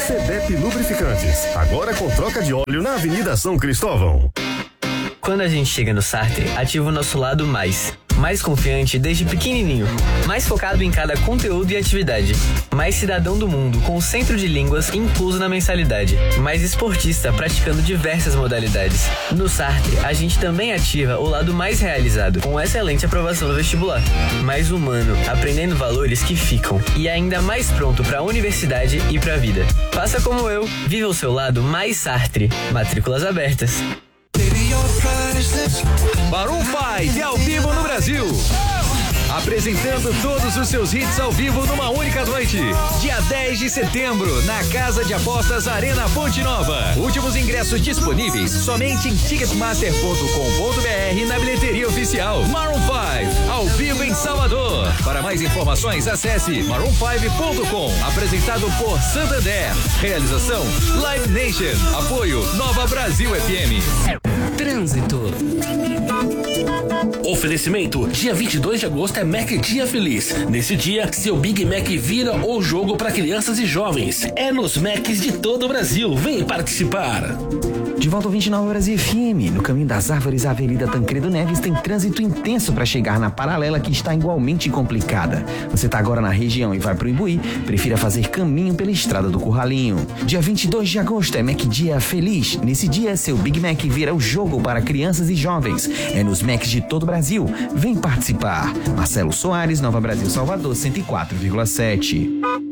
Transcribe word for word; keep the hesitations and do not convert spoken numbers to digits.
Cedep Lubrificantes, agora com troca de óleo na Avenida São Cristóvão. Quando a gente chega no Sartre, ativa o nosso lado mais. Mais confiante desde pequenininho. Mais focado em cada conteúdo e atividade. Mais cidadão do mundo com o centro de línguas incluso na mensalidade. Mais esportista praticando diversas modalidades. No Sartre, a gente também ativa o lado mais realizado, com excelente aprovação no vestibular. Mais humano, aprendendo valores que ficam. E ainda mais pronto para a universidade e para a vida. Faça como eu, viva o seu lado mais Sartre. Matrículas abertas. Maroon cinco ao vivo no Brasil. Apresentando todos os seus hits ao vivo numa única noite. Dia dez de setembro, na Casa de Apostas Arena Ponte Nova. Últimos ingressos disponíveis somente em ticketmaster ponto com ponto br e na bilheteria oficial. Maroon cinco, ao vivo em Salvador. Para mais informações, acesse maroon cinco ponto com. Apresentado por Santander. Realização Live Nation. Apoio Nova Brasil F M. Trânsito. Oferecimento: dia vinte e dois de agosto é Mac Dia Feliz. Nesse dia, seu Big Mac vira o jogo para crianças e jovens. É nos Macs de todo o Brasil. Vem participar. De volta ao vinte e nove horas F M. No caminho das árvores, a Avenida Tancredo Neves tem trânsito intenso para chegar na paralela, que está igualmente complicada. Você está agora na região e vai para o Imbuí, prefira fazer caminho pela Estrada do Curralinho. Dia vinte e dois de agosto é Mac Dia Feliz. Nesse dia, seu Big Mac vira o jogo para crianças e jovens. É nos Macs de todo o Brasil. Vem participar. Marcelo Soares, Nova Brasil, Salvador, cento e quatro vírgula sete.